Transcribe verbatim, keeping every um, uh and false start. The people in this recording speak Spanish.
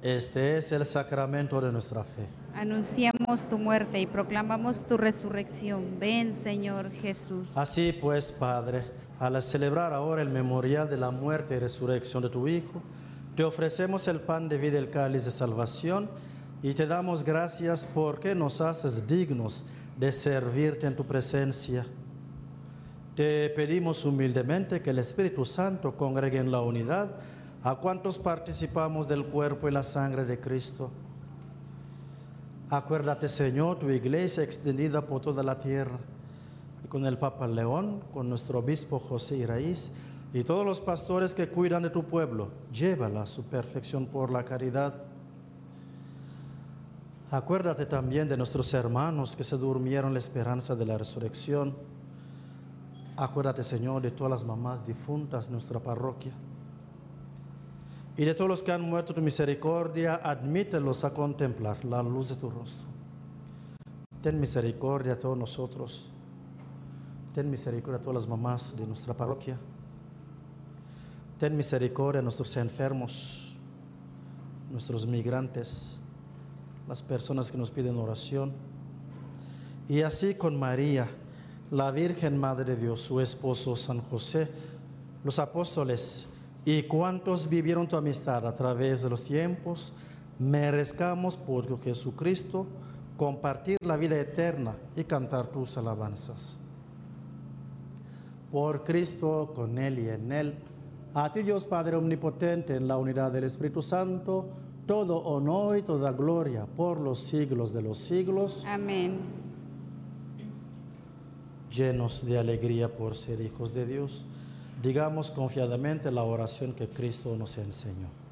Este es el sacramento de nuestra fe. Anunciamos tu muerte y proclamamos tu resurrección. Ven, Señor Jesús. Así pues, Padre, al celebrar ahora el memorial de la muerte y resurrección de tu Hijo, te ofrecemos el pan de vida y el cáliz de salvación y te damos gracias porque nos haces dignos de servirte en tu presencia. Te pedimos humildemente que el Espíritu Santo congregue en la unidad a cuantos participamos del cuerpo y la sangre de Cristo. Acuérdate, Señor, tu iglesia extendida por toda la tierra, y con el Papa León, con nuestro obispo José Iraíz, y todos los pastores que cuidan de tu pueblo, llévala a su perfección por la caridad. Acuérdate también de nuestros hermanos que se durmieron en la esperanza de la resurrección. Acuérdate, Señor, de todas las mamás difuntas de nuestra parroquia. Y de todos los que han muerto tu misericordia, admítelos a contemplar la luz de tu rostro. Ten misericordia a todos nosotros. Ten misericordia a todas las mamás de nuestra parroquia. Ten misericordia a nuestros enfermos, nuestros migrantes, las personas que nos piden oración. Y así con María, la Virgen Madre de Dios, su esposo San José, los apóstoles y cuantos vivieron tu amistad a través de los tiempos, merezcamos por Jesucristo compartir la vida eterna y cantar tus alabanzas. Por Cristo, con Él y en Él, a ti Dios Padre Omnipotente, en la unidad del Espíritu Santo, todo honor y toda gloria por los siglos de los siglos. Amén. Llenos de alegría por ser hijos de Dios, digamos confiadamente la oración que Cristo nos enseñó.